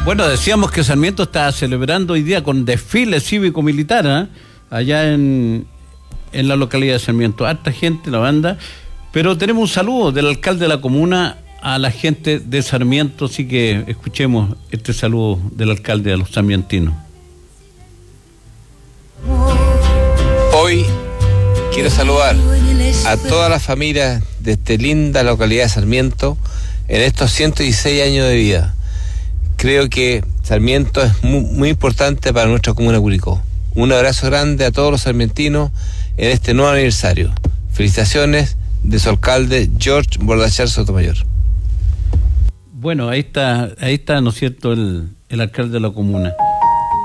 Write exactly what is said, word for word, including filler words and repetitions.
Bueno, decíamos que Sarmiento está celebrando hoy día con desfile cívico-militar, ¿eh? allá en, en la localidad de Sarmiento. Harta gente, la banda. Pero tenemos un saludo del alcalde de la comuna a la gente de Sarmiento, así que escuchemos este saludo del alcalde a los sarmientinos. Hoy quiero saludar a todas las familias de esta linda localidad de Sarmiento en estos ciento dieciséis años de vida. Creo que Sarmiento es muy, muy importante para nuestra comuna de Curicó. Un abrazo grande a todos los sarmientinos en este nuevo aniversario. Felicitaciones de su alcalde George Bordachar Sotomayor. Bueno, ahí está, ahí está, ¿no es cierto?, el, el alcalde de la comuna.